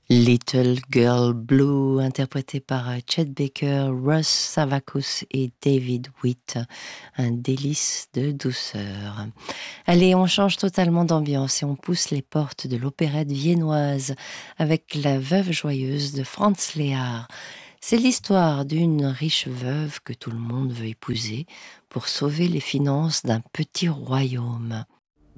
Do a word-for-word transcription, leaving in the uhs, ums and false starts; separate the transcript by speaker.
Speaker 1: Little Girl Blue, interprété par Chet Baker, Russ Savacus et David Witt. Un délice de douceur. Allez, on change totalement d'ambiance et on pousse les portes de l'opérette viennoise avec La Veuve joyeuse de Franz Lehár. C'est l'histoire d'une riche veuve que tout le monde veut épouser pour sauver les finances d'un petit royaume.